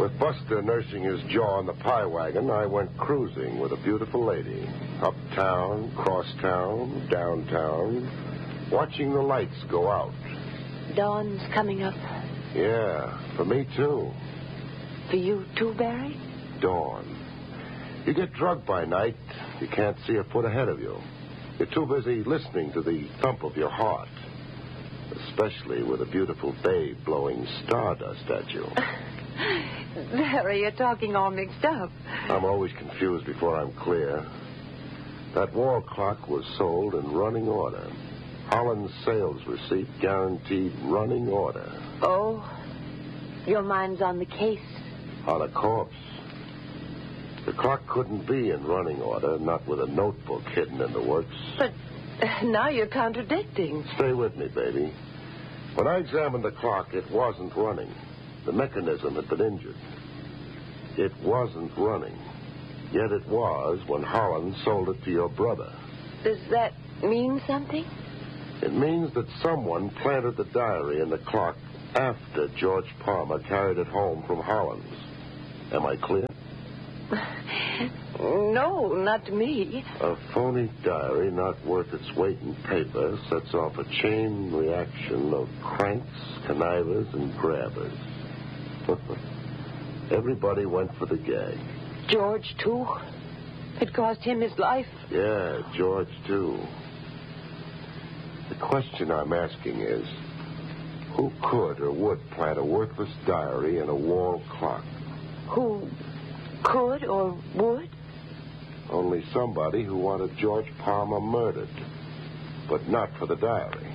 With Buster nursing his jaw in the pie wagon, I went cruising with a beautiful lady. Uptown, crosstown, downtown, watching the lights go out. Dawn's coming up. Yeah, for me too. For you too, Barry? Dawn. You get drugged by night, you can't see a foot ahead of you. You're too busy listening to the thump of your heart. Especially with a beautiful babe blowing stardust at you. Barry, you're talking all mixed up. I'm always confused before I'm clear. That wall clock was sold in running order. Holland's sales receipt guaranteed running order. Oh, your mind's on the case. On a corpse. The clock couldn't be in running order, not with a notebook hidden in the works. But now you're contradicting. Stay with me, baby. When I examined the clock, it wasn't running. The mechanism had been injured. It wasn't running. Yet it was when Holland sold it to your brother. Does that mean something? It means that someone planted the diary in the clock after George Palmer carried it home from Holland's. Am I clear? No, not to me. A phony diary not worth its weight in paper sets off a chain reaction of cranks, connivers, and grabbers. Everybody went for the gag. George, too? It cost him his life? Yeah, George, too. The question I'm asking is, who could or would plant a worthless diary in a wall clock? Who could or would? Only somebody who wanted George Palmer murdered, but not for the diary.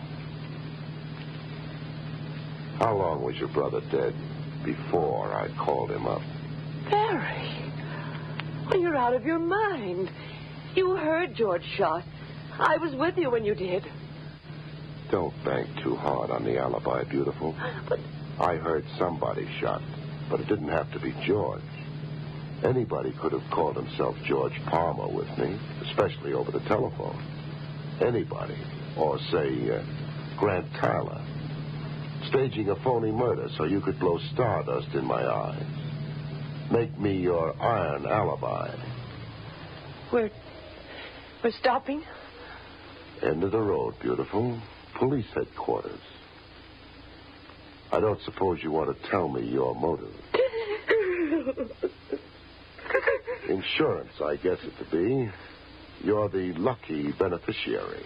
How long was your brother dead before I called him up? Barry, well, you're out of your mind. You heard George shot. I was with you when you did. Don't bank too hard on the alibi, beautiful. But I heard somebody shot, but it didn't have to be George. Anybody could have called himself George Palmer with me, especially over the telephone. Anybody. Or, say, Grant Tyler. Staging a phony murder so you could blow stardust in my eyes. Make me your iron alibi. We're stopping? End of the road, beautiful. Police headquarters. I don't suppose you want to tell me your motive. Insurance, I guess it to be. You're the lucky beneficiary.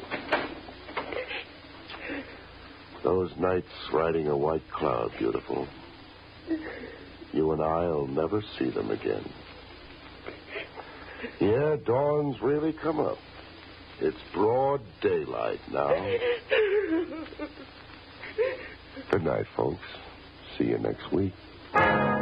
Those nights riding a white cloud, beautiful. You and I'll never see them again. Yeah, dawn's really come up. It's broad daylight now. Good night, folks. See you next week.